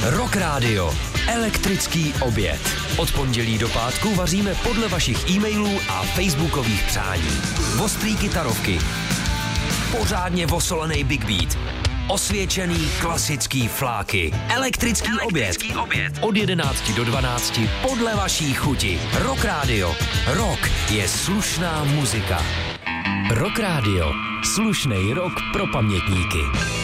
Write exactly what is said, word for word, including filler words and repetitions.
Rock Radio. Elektrický oběd. Od pondělí do pátku vaříme podle vašich e-mailů a facebookových přání. Ostrý kytarovky. Pořádně vosolený big beat. Osvědčený klasický fláky. Elektrický, Elektrický oběd. oběd. Od jedenácti do dvanácti podle vaší chuti. Rock Radio. Rock je slušná muzika. Rock Radio. Slušnej rock pro pamětníky.